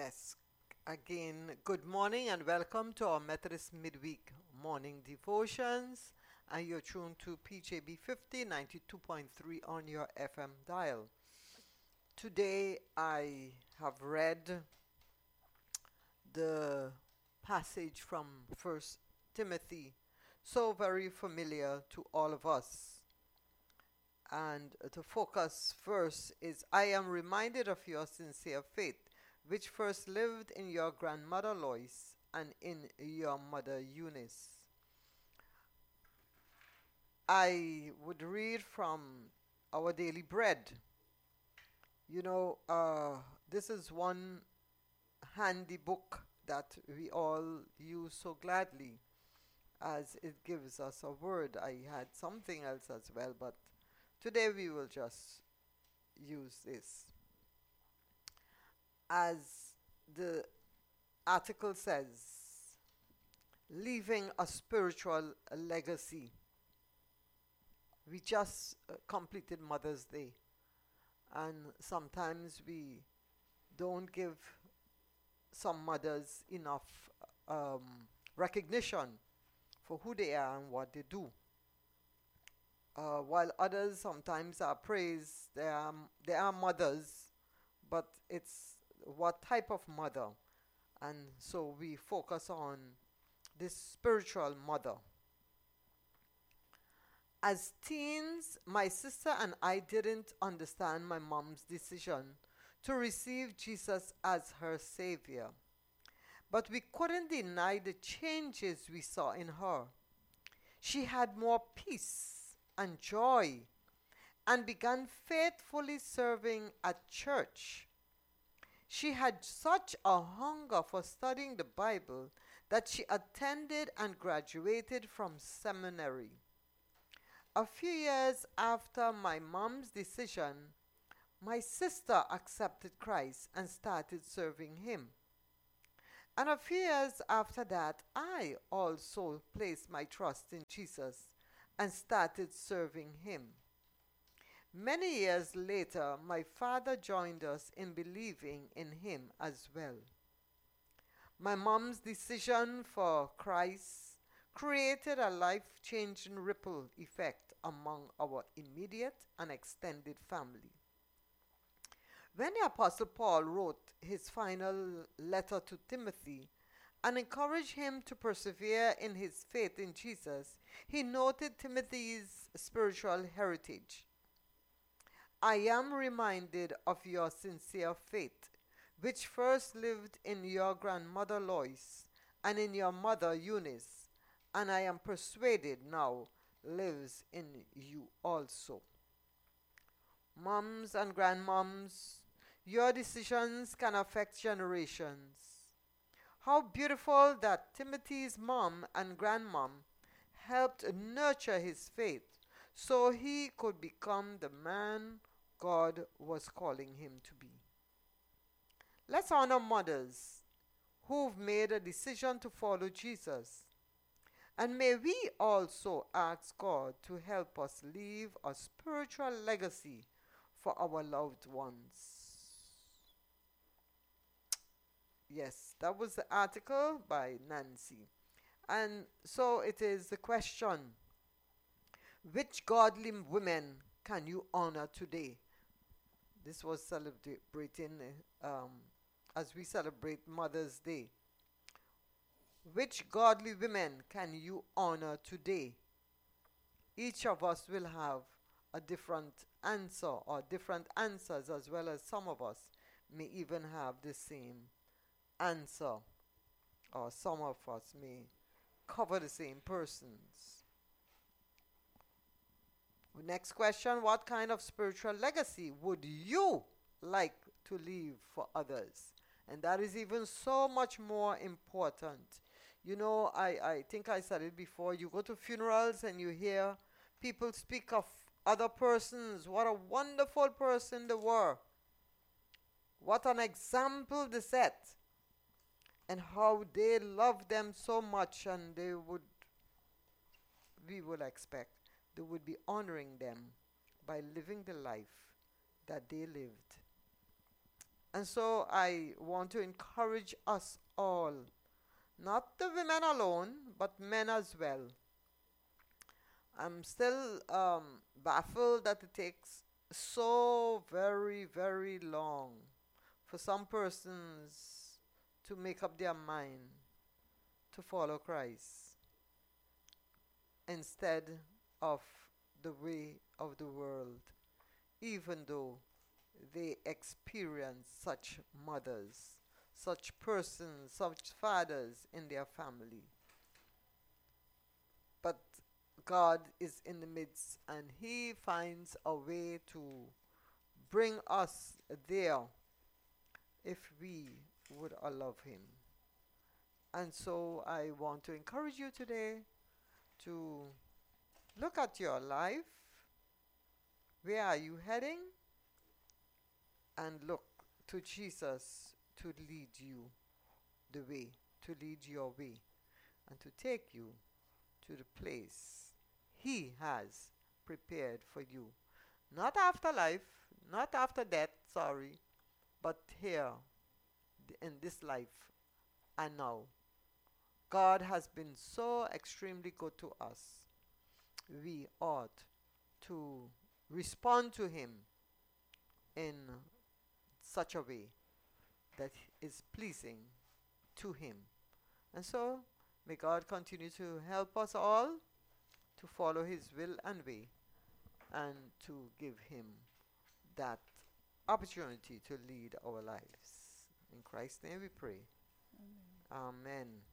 Yes, again, good morning and welcome to our Methodist Midweek Morning Devotions. And you're tuned to PJB 50 92.3 on your FM dial. Today I have read the passage from First Timothy, so very familiar to all of us. And the focus verse is I am reminded of your sincere faith, which first lived in your grandmother Lois and in your mother Eunice. I would read from Our Daily Bread. This is one handy book that we all use so gladly as it gives us a word. I had something else as well, but today we will just use this. As the article says, leaving a spiritual legacy. We just completed Mother's Day, and sometimes we don't give some mothers enough recognition for who they are and what they do. While others sometimes are praised, they are mothers, but it's what type of mother. And so we focus on this spiritual mother. As teens, my sister and I didn't understand my mom's decision to receive Jesus as her Savior. But we couldn't deny the changes we saw in her. She had more peace and joy and began faithfully serving at church. She had such a hunger for studying the Bible that she attended and graduated from seminary. A few years after my mom's decision, my sister accepted Christ and started serving Him. And a few years after that, I also placed my trust in Jesus and started serving Him. Many years later, my father joined us in believing in Him as well. My mom's decision for Christ created a life-changing ripple effect among our immediate and extended family. When the Apostle Paul wrote his final letter to Timothy and encouraged him to persevere in his faith in Jesus, he noted Timothy's spiritual heritage. I am reminded of your sincere faith, which first lived in your grandmother Lois and in your mother Eunice, and I am persuaded now lives in you also. Moms and grandmoms, your decisions can affect generations. How beautiful that Timothy's mom and grandmom helped nurture his faith so he could become the man God was calling him to be. Let's honor mothers who've made a decision to follow Jesus. And may we also ask God to help us leave a spiritual legacy for our loved ones. Yes, that was the article by Nancy. And so it is the question, which godly women can you honor today? This was celebrating as we celebrate Mother's Day. Which godly women can you honor today? Each of us will have a different answer or different answers, as well as some of us may even have the same answer, or some of us may cover the same persons. Next question, what kind of spiritual legacy would you like to leave for others? And that is even so much more important. I think I said it before. You go to funerals and you hear people speak of other persons. What a wonderful person they were. What an example they set. And how they loved them so much, and we would expect they would be honoring them by living the life that they lived. And so I want to encourage us all, not the women alone, but men as well. I'm still baffled that it takes so very, very long for some persons to make up their mind to follow Christ instead of the way of the world, even though they experience such mothers, such persons, such fathers in their family. But God is in the midst and He finds a way to bring us there if we would love Him. And so I want to encourage you today to look at your life. Where are you heading? And look to Jesus to lead you the way, to lead your way, and to take you to the place He has prepared for you. Not after life, not after death, sorry, but here in this life and now. God has been so extremely good to us. We ought to respond to Him in such a way that is pleasing to Him. And so, may God continue to help us all to follow His will and way and to give Him that opportunity to lead our lives. In Christ's name we pray. Amen.